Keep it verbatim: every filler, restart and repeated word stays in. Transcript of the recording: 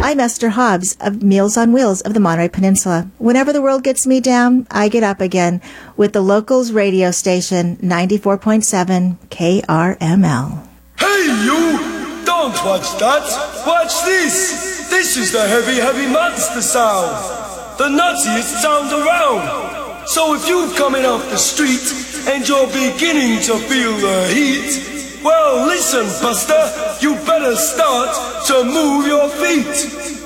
I'm Esther Hobbs of Meals on Wheels of the Monterey Peninsula. Whenever the world gets me down, I get up again with the locals radio station ninety-four point seven K R M L. Hey, you! Don't watch that! Watch this! This is the heavy, heavy monster sound! The nuttiest sound around! So if you're coming off the street and you're beginning to feel the heat, well, listen, Buster, you better start to move your feet.